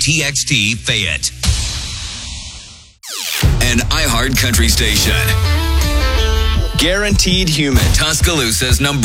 KTXT Fayette. An iHeart Country station. Guaranteed Human. Tuscaloosa's number